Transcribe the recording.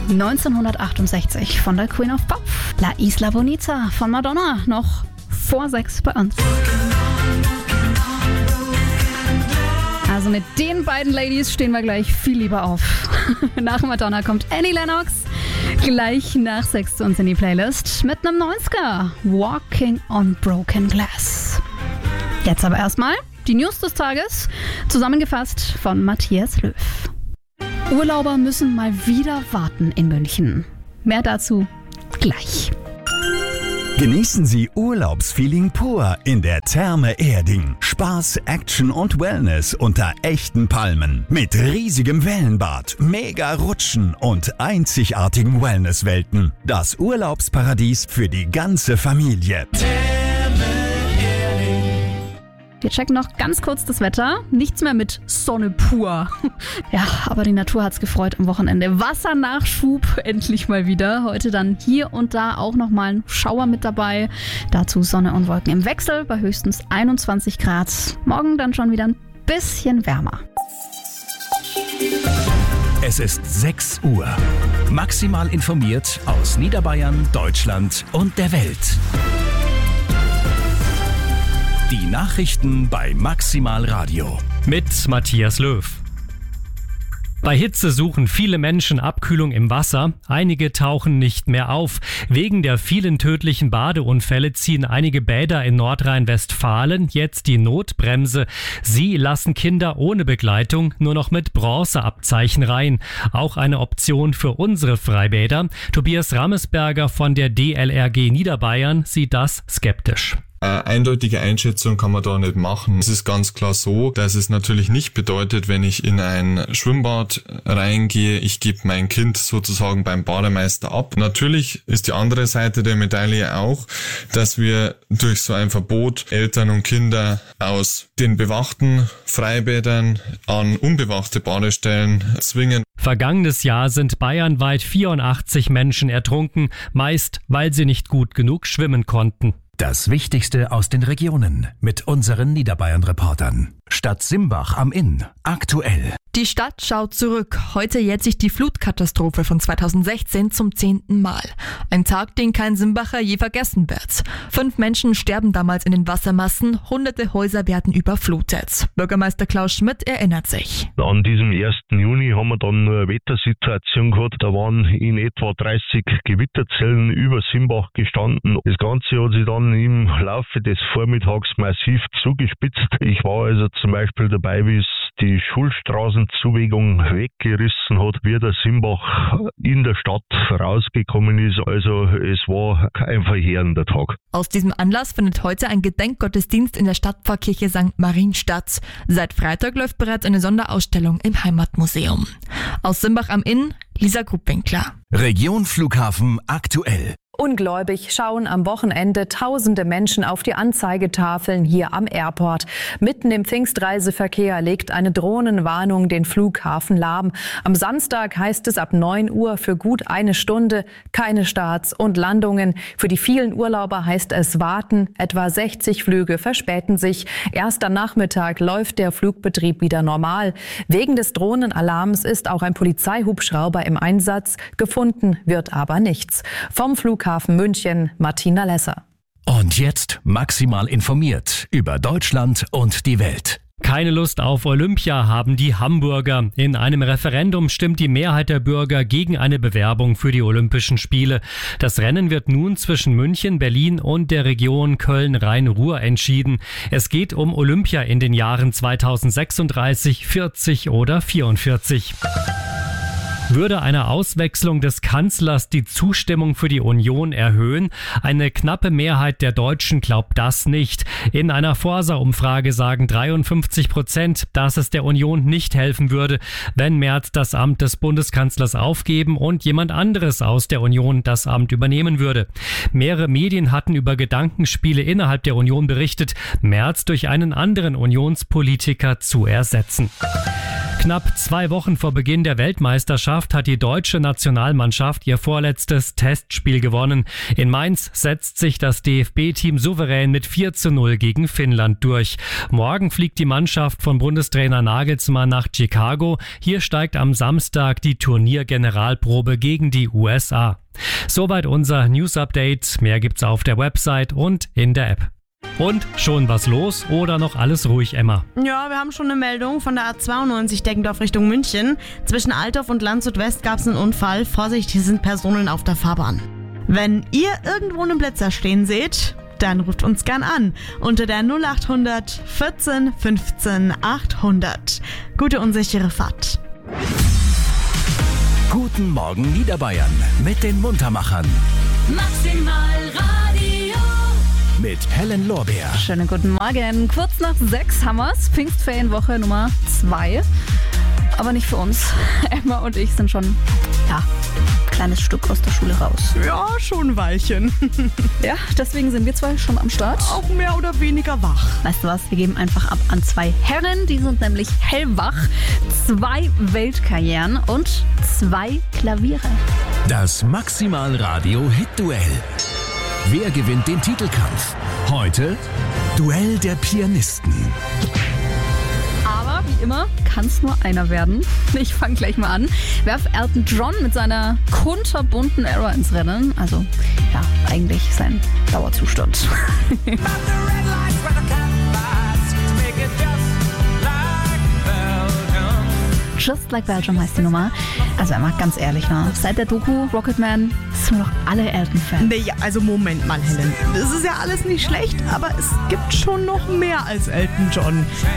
1968 von der Queen of Pop. La Isla Bonita von Madonna, noch vor 6 bei uns. Also mit den beiden Ladies stehen wir gleich viel lieber auf. Nach Madonna kommt Annie Lennox. Gleich nach 6 zu uns in die Playlist mit einem 90er. Walking on Broken Glass. Jetzt aber erstmal die News des Tages, zusammengefasst von Matthias Löw. Urlauber müssen mal wieder warten in München. Mehr dazu gleich. Genießen Sie Urlaubsfeeling pur in der Therme Erding. Spaß, Action und Wellness unter echten Palmen. Mit riesigem Wellenbad, mega Rutschen und einzigartigen Wellnesswelten. Das Urlaubsparadies für die ganze Familie. Wir checken noch ganz kurz das Wetter. Nichts mehr mit Sonne pur. Ja, aber die Natur hat's gefreut am Wochenende. Wassernachschub endlich mal wieder. Heute dann hier und da auch nochmal ein Schauer mit dabei. Dazu Sonne und Wolken im Wechsel bei höchstens 21 Grad. Morgen dann schon wieder ein bisschen wärmer. Es ist 6 Uhr. Maximal informiert aus Niederbayern, Deutschland und der Welt. Die Nachrichten bei Maximal Radio. Mit Matthias Löw. Bei Hitze suchen viele Menschen Abkühlung im Wasser. Einige tauchen nicht mehr auf. Wegen der vielen tödlichen Badeunfälle ziehen einige Bäder in Nordrhein-Westfalen jetzt die Notbremse. Sie lassen Kinder ohne Begleitung nur noch mit Bronzeabzeichen rein. Auch eine Option für unsere Freibäder. Tobias Rammesberger von der DLRG Niederbayern sieht das skeptisch. Eine eindeutige Einschätzung kann man da nicht machen. Es ist ganz klar so, dass es natürlich nicht bedeutet, wenn ich in ein Schwimmbad reingehe, ich gebe mein Kind sozusagen beim Bademeister ab. Natürlich ist die andere Seite der Medaille auch, dass wir durch so ein Verbot Eltern und Kinder aus den bewachten Freibädern an unbewachte Badestellen zwingen. Vergangenes Jahr sind bayernweit 84 Menschen ertrunken, meist weil sie nicht gut genug schwimmen konnten. Das Wichtigste aus den Regionen mit unseren Niederbayern-Reportern. Stadt Simbach am Inn. Aktuell. Die Stadt schaut zurück. Heute jährt sich die Flutkatastrophe von 2016 zum 10. Mal. Ein Tag, den kein Simbacher je vergessen wird. 5 Menschen sterben damals in den Wassermassen, hunderte Häuser werden überflutet. Bürgermeister Klaus Schmidt erinnert sich. An diesem 1. Juni haben wir dann nur eine Wettersituation gehabt. Da waren in etwa 30 Gewitterzellen über Simbach gestanden. Das Ganze hat sich dann im Laufe des Vormittags massiv zugespitzt. Ich war also zum Beispiel dabei, wie es die Schulstraßenzuwegung weggerissen hat, wie der Simbach in der Stadt rausgekommen ist. Also es war ein verheerender Tag. Aus diesem Anlass findet heute ein Gedenkgottesdienst in der Stadtpfarrkirche St. Marien statt. Seit Freitag läuft bereits eine Sonderausstellung im Heimatmuseum. Aus Simbach am Inn, Lisa Grubwinkler. Region Flughafen aktuell. Ungläubig schauen am Wochenende tausende Menschen auf die Anzeigetafeln hier am Airport. Mitten im Pfingstreiseverkehr legt eine Drohnenwarnung den Flughafen lahm. Am Samstag heißt es ab 9 Uhr für gut 1 Stunde keine Starts und Landungen. Für die vielen Urlauber heißt es warten. Etwa 60 Flüge verspäten sich. Erst am Nachmittag läuft der Flugbetrieb wieder normal. Wegen des Drohnenalarms ist auch ein Polizeihubschrauber im Einsatz. Gefunden wird aber nichts. Vom Flughafen München, Martina Lesser. Und jetzt maximal informiert über Deutschland und die Welt. Keine Lust auf Olympia haben die Hamburger. In einem Referendum stimmt die Mehrheit der Bürger gegen eine Bewerbung für die Olympischen Spiele. Das Rennen wird nun zwischen München, Berlin und der Region Köln-Rhein-Ruhr entschieden. Es geht um Olympia in den Jahren 2036, 40 oder 44. Würde eine Auswechslung des Kanzlers die Zustimmung für die Union erhöhen? Eine knappe Mehrheit der Deutschen glaubt das nicht. In einer Forsa-Umfrage sagen 53%, dass es der Union nicht helfen würde, wenn Merz das Amt des Bundeskanzlers aufgeben und jemand anderes aus der Union das Amt übernehmen würde. Mehrere Medien hatten über Gedankenspiele innerhalb der Union berichtet, Merz durch einen anderen Unionspolitiker zu ersetzen. Knapp 2 Wochen vor Beginn der Weltmeisterschaft hat die deutsche Nationalmannschaft ihr vorletztes Testspiel gewonnen. In Mainz setzt sich das DFB-Team souverän mit 4:0 gegen Finnland durch. Morgen fliegt die Mannschaft von Bundestrainer Nagelsmann nach Chicago. Hier steigt am Samstag die Turniergeneralprobe gegen die USA. Soweit unser News-Update. Mehr gibt's auf der Website und in der App. Und schon was los oder noch alles ruhig, Emma? Ja, wir haben schon eine Meldung von der A92 Deggendorf Richtung München. Zwischen Altdorf und Landshut West gab es einen Unfall. Vorsicht, hier sind Personen auf der Fahrbahn. Wenn ihr irgendwo einen Blitzer stehen seht, dann ruft uns gern an unter der 0800 14 15 800. Gute und sichere Fahrt. Guten Morgen Niederbayern mit den Muntermachern. Maximal Radio. Mit Helen Lorbeer. Schönen guten Morgen. Kurz nach 6 haben wir's. Pfingstferienwoche Nummer 2. Aber nicht für uns. Emma und ich sind schon, ein kleines Stück aus der Schule raus. Ja, schon ein Weilchen. Ja, deswegen sind wir zwei schon am Start. Auch mehr oder weniger wach. Weißt du was, wir geben einfach ab an 2 Herren. Die sind nämlich hellwach. 2 Weltkarrieren und 2 Klaviere. Das Maximal Radio Hit-Duell. Wer gewinnt den Titelkampf? Heute Duell der Pianisten. Aber wie immer kann es nur einer werden. Ich fange gleich mal an. Werf Elton John mit seiner kunterbunten Era ins Rennen. Also ja, eigentlich sein Dauerzustand. Just Like Belgium heißt die Nummer. Also Emma, ganz ehrlich, ne? Seit der Doku Rocketman sind wir doch alle Elton-Fans. Naja, also Moment mal, Helen. Das ist ja alles nicht schlecht, aber es gibt schon noch mehr als Elton John.